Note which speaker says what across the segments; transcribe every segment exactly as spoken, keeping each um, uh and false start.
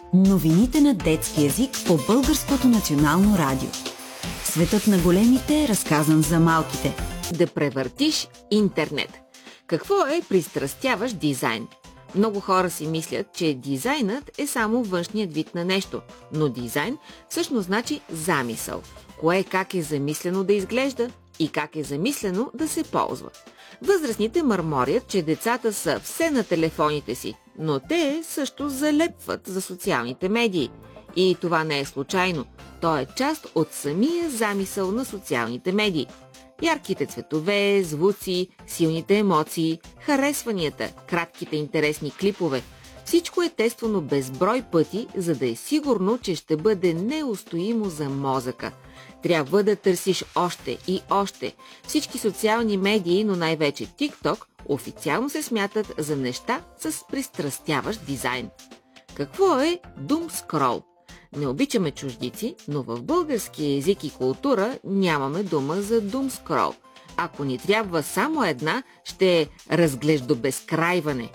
Speaker 1: Новините на детски език по Българското национално радио. Светът на големите е разказан за малките.
Speaker 2: Да превъртиш интернет. Какво е пристрастяващ дизайн? Много хора си мислят, че дизайнът е само външният вид на нещо, но дизайн всъщност значи замисъл. Кое как е замислено да изглежда и как е замислено да се ползва. Възрастните мърморят, че децата са все на телефоните си, но те също залепват за социалните медии. И това не е случайно. То е част от самия замисъл на социалните медии. Ярките цветове, звуци, силните емоции, харесванията, кратките интересни клипове. Всичко е тествано безброй пъти, за да е сигурно, че ще бъде неустоимо за мозъка. Трябва да търсиш още и още. Всички социални медии, но най-вече TikTok, официално се смятат за неща с пристрастяващ дизайн. Какво е Doom Scroll? Не обичаме чуждици, но в български език и култура нямаме дума за Doom Scroll. Ако ни трябва само една, ще е разглеждобезкрайване.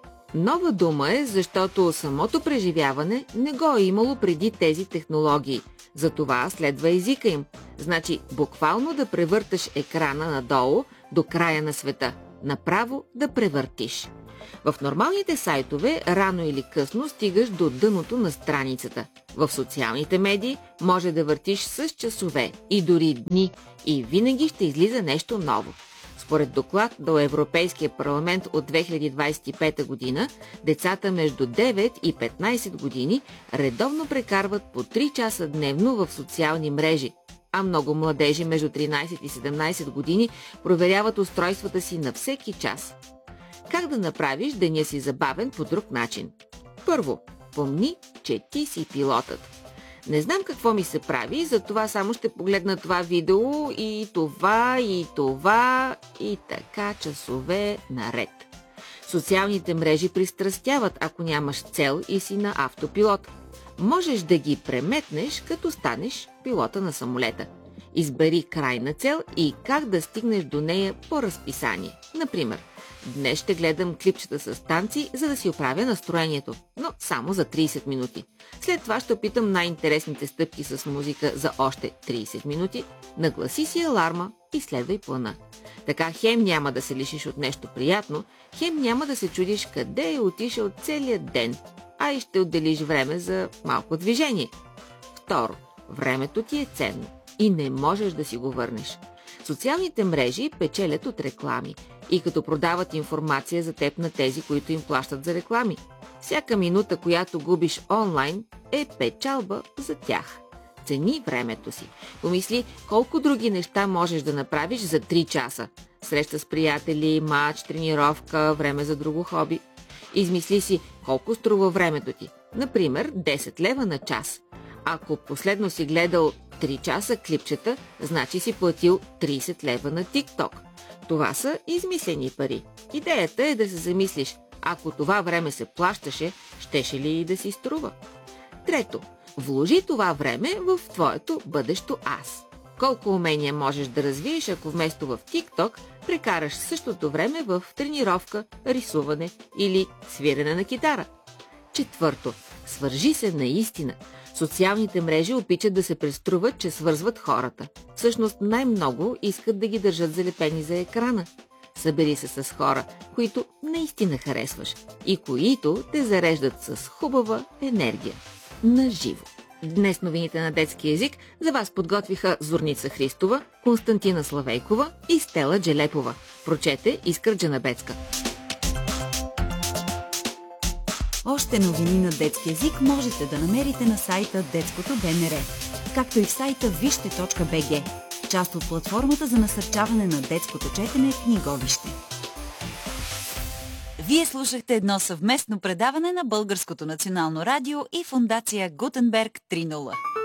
Speaker 2: Нова дума е, защото самото преживяване не го е имало преди тези технологии. Затова следва езика им. Значи буквално да превърташ екрана надолу до края на света. Направо да превъртиш. В нормалните сайтове рано или късно стигаш до дъното на страницата. В социалните медии може да въртиш с часове и дори дни и винаги ще излиза нещо ново. Според доклад до Европейския парламент от две хиляди двадесет и пета година, децата между девет и петнадесет години редовно прекарват по три часа дневно в социални мрежи, а много младежи между тринадесет и седемнадесет години проверяват устройствата си на всеки час. Как да направиш деня си забавен по друг начин? Първо, помни, че ти си пилотът. Не знам какво ми се прави, затова само ще погледна това видео и това, и това, и така часове наред. Социалните мрежи пристрастяват, ако нямаш цел и си на автопилот. Можеш да ги преметнеш, като станеш пилота на самолета. Избери крайна цел и как да стигнеш до нея по разписание. Например, днес ще гледам клипчета с танци, за да си оправя настроението, но само за тридесет минути. След това ще опитам най-интересните стъпки с музика за още тридесет минути. Нагласи си аларма и следвай плана. Така хем няма да се лишиш от нещо приятно, хем няма да се чудиш къде е отишъл целият ден, а и ще отделиш време за малко движение. Второ, времето ти е ценно и не можеш да си го върнеш. Социалните мрежи печелят от реклами и като продават информация за теб на тези, които им плащат за реклами. Всяка минута, която губиш онлайн, е печалба за тях. Цени времето си. Помисли колко други неща можеш да направиш за три часа. Среща с приятели, мач, тренировка, време за друго хоби. Измисли си колко струва времето ти. Например, десет лева на час. Ако последно си гледал три часа клипчета, значи си платил тридесет лева на TikTok. Това са измислени пари. Идеята е да се замислиш, ако това време се плащаше, щеше ли и да си струва? Трето, вложи това време в твоето бъдещо аз. Колко умения можеш да развиеш, ако вместо в TikTok прекараш същото време в тренировка, рисуване или свирене на китара? Четвърто, свържи се наистина. Социалните мрежи опичат да се преструват, че свързват хората. Всъщност най-много искат да ги държат залепени за екрана. Събери се с хора, които наистина харесваш и които те зареждат с хубава енергия. Наживо. Днес новините на детски език за вас подготвиха Зорница Христова, Константина Славейкова и Стела Джелепова. Прочете Искра Джанабецка.
Speaker 1: Още новини на детски език можете да намерите на сайта Детското БНР, както и в сайта вижте точка би джи, част от платформата за насърчаване на детското четене в Книговище. Вие слушахте едно съвместно предаване на Българското национално радио и фондация Гутенберг три нула.